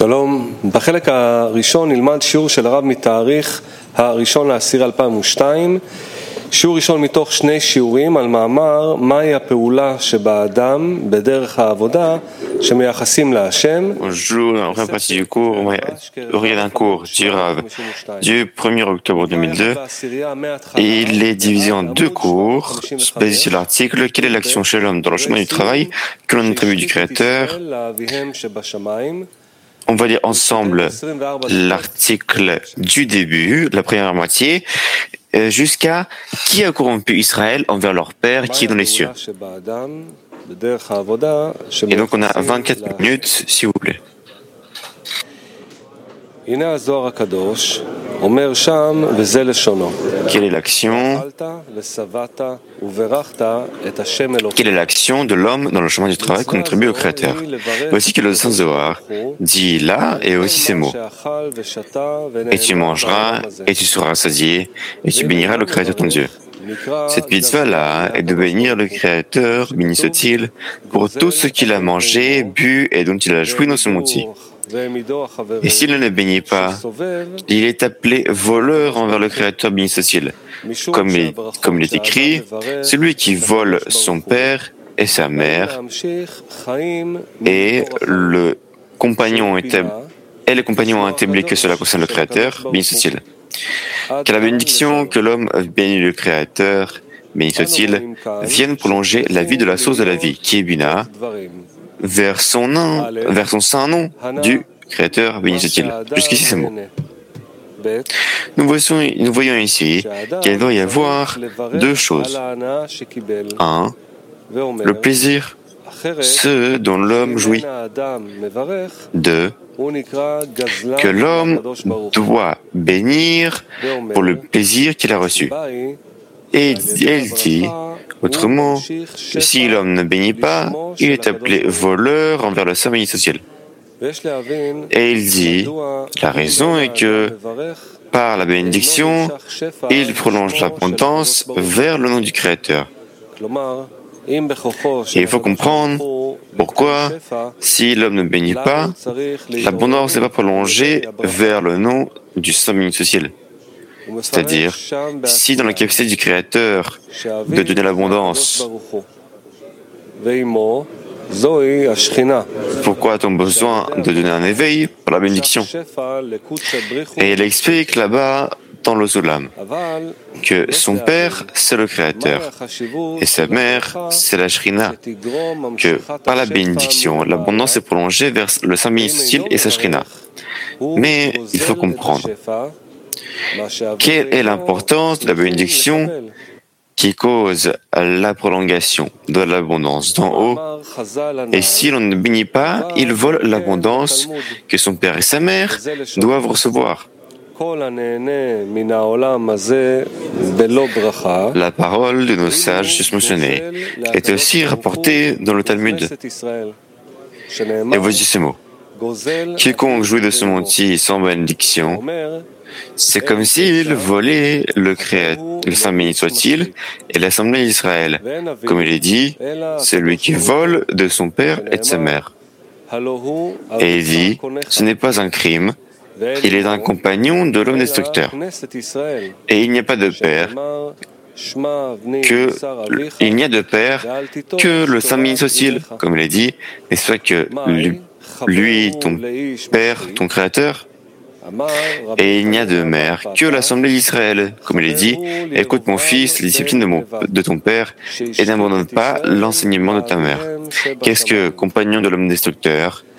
שלום, בחלק הראשון נלמד שיעור של הרב מתאריך הראשון לעשיר 2002, שיעור ראשון מתוך שני שיעורים על מאמר מהי הפעולה שבאדם בדרך העבודה שמייחסים להשם. Bonjour, dans la première partie du cours, on va regarder un cours du Rav du 1er octobre 2002 et il est divisé en deux cours basés sur l'article « Quelle est l'action chez l'homme dans le chemin du travail que l'on attribue du Créateur ?» On va lire ensemble l'article du début, la première moitié, jusqu'à « Qui a corrompu Israël envers leur Père qui est dans les cieux ?» Et donc on a 24 minutes, s'il vous plaît. Quelle est l'action de l'homme dans le chemin du travail qu'on attribue au Créateur? Voici que le Saint Zohar dit là et aussi ces mots. Et tu mangeras, et tu seras rassasié, et tu béniras le Créateur ton Dieu. Cette mitzvah-là est de bénir le Créateur, béni soit-il, pour tout ce qu'il a mangé, bu et dont il a joui dans ce monti. Et s'il ne le bénit pas, il est appelé voleur envers le Créateur, béni soit-il. Comme il est écrit, celui qui vole son père et sa mère, et les compagnons ont établi que cela concerne le Créateur, béni soit-il. Que la bénédiction que l'homme bénit le Créateur, béni soit-il, vienne prolonger la vie de la source de la vie, qui est Bina, vers son saint nom du Créateur, béni soit-il. Jusqu'ici, c'est mots. Nous voyons ici qu'il doit y avoir deux choses. Un, le plaisir, ce dont l'homme jouit. Deux, que l'homme doit bénir pour le plaisir qu'il a reçu. Et elle dit, autrement, que si l'homme ne bénit pas, il est appelé voleur envers le Saint béni soit-il. Et il dit, la raison est que, par la bénédiction, il prolonge l'abondance vers le nom du Créateur. Et il faut comprendre pourquoi, si l'homme ne bénit pas, l'abondance n'est pas prolongée vers le nom du Saint béni soit-il. C'est-à-dire, si dans la capacité du Créateur de donner l'abondance, pourquoi a-t-on besoin de donner un éveil pour la bénédiction? Et elle explique là-bas dans le Zolam que son père, c'est le Créateur, et sa mère, c'est la Shrina, que par la bénédiction, l'abondance est prolongée vers le Saint béni soit-il et sa Shrina. Mais il faut comprendre quelle est l'importance de la bénédiction qui cause la prolongation de l'abondance d'en haut. Et si l'on ne bénit pas, il vole l'abondance que son père et sa mère doivent recevoir. La parole de nos sages susmentionnés est aussi rapportée dans le Talmud. Et voici ces mots. Quiconque jouit de ce monti sans bénédiction, c'est comme s'il volait le Saint béni soit-il et l'assemblée d'Israël. Comme il est dit, c'est lui qui vole de son père et de sa mère. Et il dit, ce n'est pas un crime, il est un compagnon de l'homme destructeur. Et il n'y a pas de père que le Saint béni soit-il, comme il est dit, n'est-ce pas que lui, ton père, ton créateur, et il n'y a de mère que l'assemblée d'Israël. Comme il est dit, écoute mon fils, la discipline de ton père, et n'abandonne pas l'enseignement de ta mère. Qu'est-ce que compagnon de l'homme destructeur?